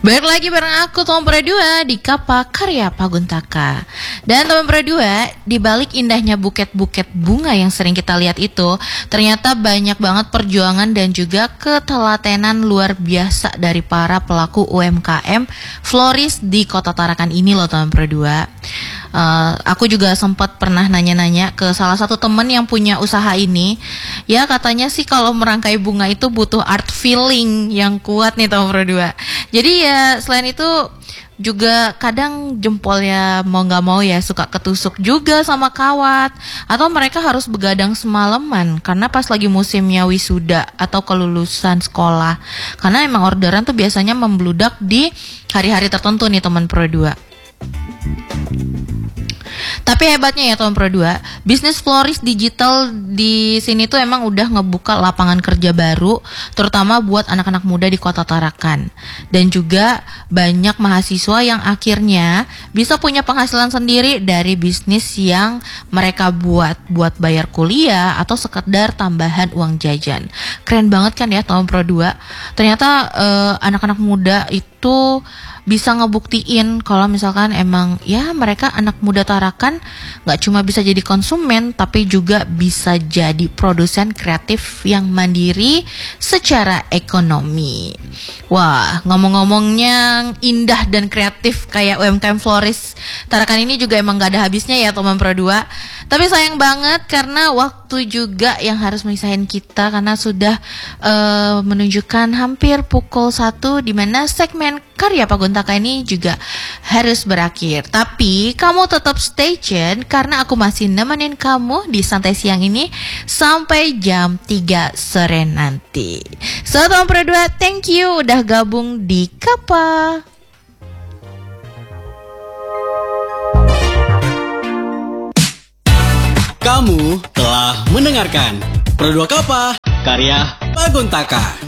Balik lagi bareng aku Tom Pradua di Kapa Karya Paguntaka. Dan teman Pradua, di balik indahnya buket-buket bunga yang sering kita lihat itu, ternyata banyak banget perjuangan dan juga ketelatenan luar biasa dari para pelaku UMKM floris di Kota Tarakan ini loh teman Pradua. Aku juga sempat pernah nanya-nanya ke salah satu temen yang punya usaha ini. Ya katanya sih kalau merangkai bunga itu butuh art feeling yang kuat nih teman Pradua. Jadi ya selain itu juga kadang jempolnya mau gak mau ya suka ketusuk juga sama kawat. Atau mereka harus begadang semalaman karena pas lagi musimnya wisuda atau kelulusan sekolah. Karena emang orderan tuh biasanya membludak di hari-hari tertentu nih teman Pro2. Tapi hebatnya ya teman Pro2, bisnis floris digital di sini tuh emang udah ngebuka lapangan kerja baru, terutama buat anak-anak muda di Kota Tarakan. Dan juga banyak mahasiswa yang akhirnya bisa punya penghasilan sendiri dari bisnis yang mereka buat bayar kuliah atau sekedar tambahan uang jajan. Keren banget kan ya teman Pro2. Ternyata anak-anak muda itu bisa ngebuktiin kalau misalkan emang ya mereka anak muda Tarakan gak cuma bisa jadi konsumen tapi juga bisa jadi produsen kreatif yang mandiri secara ekonomi. Wah, ngomong-ngomongnya indah dan kreatif kayak UMKM floris Tarakan ini juga emang gak ada habisnya ya teman Pro2. Tapi sayang banget karena waktu juga yang harus memisahin kita karena sudah menunjukkan hampir pukul 1 di mana segmen Karya Paguntaka ini juga harus berakhir. Tapi kamu tetap stay tune karena aku masih nemenin kamu di santai siang ini sampai jam 3 sore nanti. So teman Pro2, thank you udah gabung di Kapa. Kamu telah mendengarkan Pro2 Kapa Karya Paguntaka.